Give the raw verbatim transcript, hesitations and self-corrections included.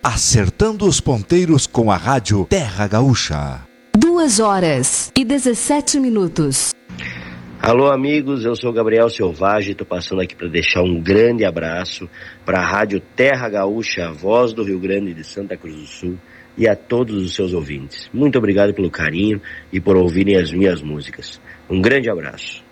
acertando os ponteiros com a rádio Terra Gaúcha. Duas horas e dezessete minutos. Alô amigos, eu sou Gabriel Selvagem, estou passando aqui para deixar um grande abraço para a rádio Terra Gaúcha, a voz do Rio Grande de Santa Cruz do Sul, e a todos os seus ouvintes. Muito obrigado pelo carinho e por ouvirem as minhas músicas. Um grande abraço.